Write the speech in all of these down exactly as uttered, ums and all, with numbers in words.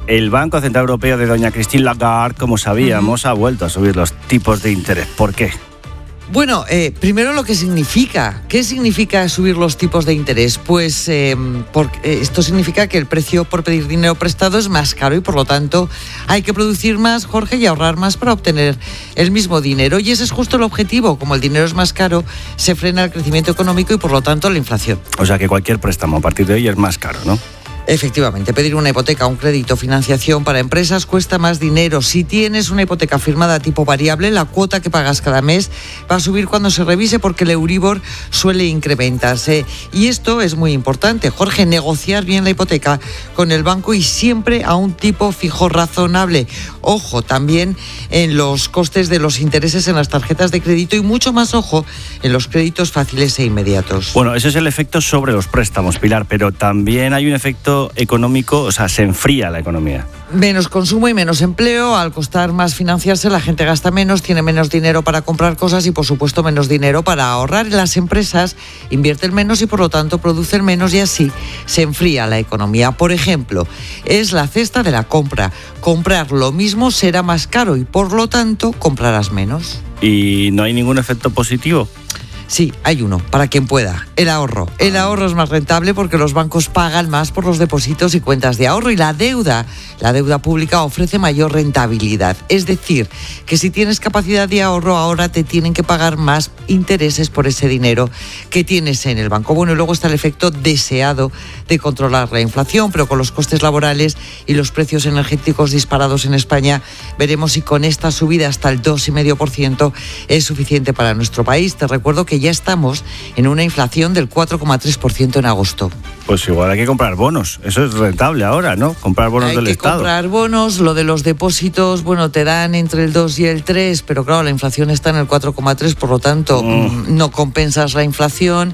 el Banco Central Europeo de doña Christine Lagarde, como sabíamos, uh-huh. ha vuelto a subir los tipos de interés. ¿Por qué? Bueno, eh, primero lo que significa. ¿Qué significa subir los tipos de interés? Pues eh, por, eh, esto significa que el precio por pedir dinero prestado es más caro y por lo tanto hay que producir más, Jorge, y ahorrar más para obtener el mismo dinero. Y ese es justo el objetivo. Como el dinero es más caro, se frena el crecimiento económico y por lo tanto la inflación. O sea que cualquier préstamo a partir de hoy es más caro, ¿no? Efectivamente, pedir una hipoteca, un crédito, financiación para empresas cuesta más dinero. Si tienes una hipoteca firmada a tipo variable, la cuota que pagas cada mes va a subir cuando se revise porque el Euribor suele incrementarse. Y esto es muy importante, Jorge, negociar bien la hipoteca con el banco y siempre a un tipo fijo razonable. Ojo, también en los costes de los intereses en las tarjetas de crédito y mucho más ojo en los créditos fáciles e inmediatos. Bueno, ese es el efecto sobre los préstamos, Pilar, pero también hay un efecto económico, o sea, se enfría la economía. Menos consumo y menos empleo. Al costar más financiarse, la gente gasta menos, tiene menos dinero para comprar cosas y, por supuesto, menos dinero para ahorrar. Las empresas invierten menos y, por lo tanto, producen menos y así se enfría la economía. Por ejemplo, es la cesta de la compra. Comprar lo mismo será más caro y, por lo tanto, comprarás menos. ¿Y no hay ningún efecto positivo? Sí, hay uno, para quien pueda, el ahorro. El ahorro es más rentable porque los bancos pagan más por los depósitos y cuentas de ahorro y la deuda, la deuda pública ofrece mayor rentabilidad. Es decir, que si tienes capacidad de ahorro ahora te tienen que pagar más intereses por ese dinero que tienes en el banco. Bueno, y luego está el efecto deseado de controlar la inflación, pero con los costes laborales y los precios energéticos disparados en España, veremos si con esta subida hasta el dos coma cinco por ciento es suficiente para nuestro país. Te recuerdo que ya estamos en una inflación del cuatro coma tres por ciento en agosto. Pues igual hay que comprar bonos, eso es rentable ahora, ¿no? Comprar bonos hay del que Estado. Comprar bonos, lo de los depósitos, bueno, te dan entre el dos y el tres, pero claro, la inflación está en el cuatro coma tres, por lo tanto, mm. no compensas la inflación.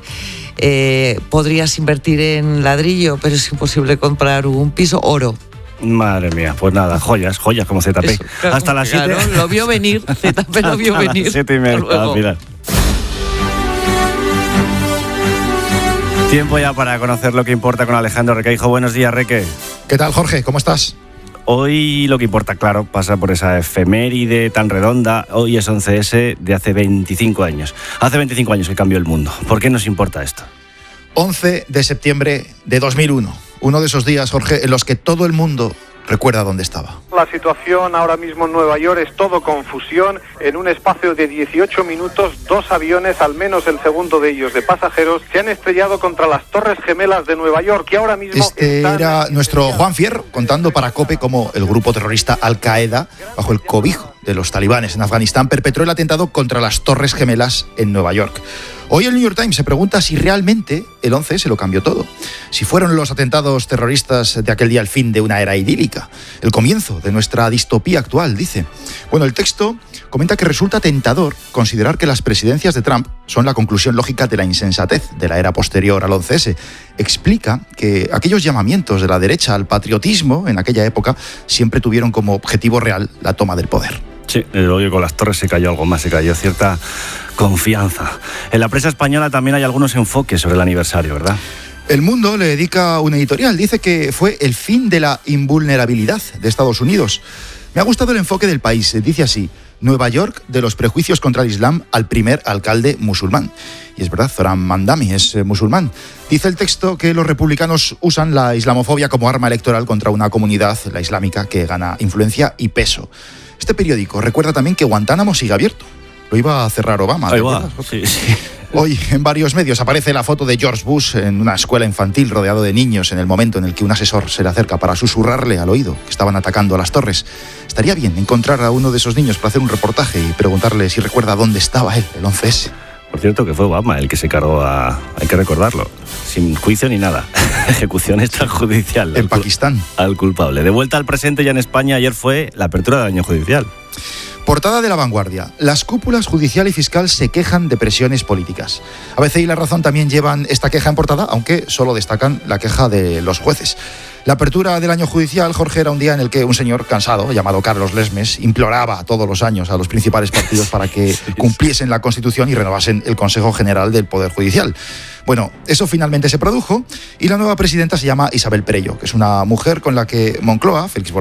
Eh, podrías invertir en ladrillo, pero es imposible comprar un piso. Oro. Madre mía, pues nada, joyas, joyas como Z P. Eso, claro, hasta las siete. Claro, lo vio venir, Z P lo vio venir. siete y media, Tiempo ya para conocer lo que importa con Alejandro Requeijo. Buenos días, Reque. ¿Qué tal, Jorge? ¿Cómo estás? Hoy lo que importa, claro, pasa por esa efeméride tan redonda. Hoy es once ese de hace veinticinco años. Hace veinticinco años que cambió el mundo. ¿Por qué nos importa esto? once de septiembre de dos mil uno. Uno de esos días, Jorge, en los que todo el mundo recuerda dónde estaba. La situación ahora mismo en Nueva York es todo confusión. En un espacio de dieciocho minutos, dos aviones, al menos el segundo de ellos de pasajeros, se han estrellado contra las Torres Gemelas de Nueva York, que ahora mismo... Este están... era nuestro Juan Fierro, contando para COPE cómo el grupo terrorista Al-Qaeda, bajo el cobijo de los talibanes en Afganistán, perpetró el atentado contra las Torres Gemelas en Nueva York. Hoy el New York Times se pregunta si realmente el once se lo cambió todo. Si fueron los atentados terroristas de aquel día el fin de una era idílica, el comienzo de nuestra distopía actual, dice. Bueno, el texto comenta que resulta tentador considerar que las presidencias de Trump son la conclusión lógica de la insensatez de la era posterior al once ese. Explica que aquellos llamamientos de la derecha al patriotismo en aquella época siempre tuvieron como objetivo real la toma del poder. Sí, luego que con las torres se cayó algo más, se cayó cierta confianza. En la prensa española también hay algunos enfoques sobre el aniversario, ¿verdad? El Mundo le dedica un editorial, dice que fue el fin de la invulnerabilidad de Estados Unidos. Me ha gustado el enfoque del País, dice así: Nueva York, de los prejuicios contra el Islam al primer alcalde musulmán. Y es verdad, Zoran Mandami es eh, musulmán. Dice el texto que los republicanos usan la islamofobia como arma electoral contra una comunidad, la islámica, que gana influencia y peso. Este periódico recuerda también que Guantánamo sigue abierto. Lo iba a cerrar Obama. Ahí va, sí, sí. Hoy en varios medios aparece la foto de George Bush en una escuela infantil rodeado de niños en el momento en el que un asesor se le acerca para susurrarle al oído que estaban atacando a las torres. Estaría bien encontrar a uno de esos niños para hacer un reportaje y preguntarle si recuerda dónde estaba él el once ese. Por cierto, que fue Obama el que se cargó a... Hay que recordarlo. Sin juicio ni nada. Ejecución extrajudicial. En Pakistán. Al culpable. De vuelta al presente ya en España, ayer fue la apertura del año judicial. Portada de La Vanguardia. Las cúpulas judicial y fiscal se quejan de presiones políticas. A B C y La Razón también llevan esta queja en portada, aunque solo destacan la queja de los jueces. La apertura del año judicial, Jorge, era un día en el que un señor cansado, llamado Carlos Lesmes, imploraba todos los años a los principales partidos para que cumpliesen la Constitución y renovasen el Consejo General del Poder Judicial. Bueno, eso finalmente se produjo y la nueva presidenta se llama Isabel Perello, que es una mujer con la que Moncloa, Félix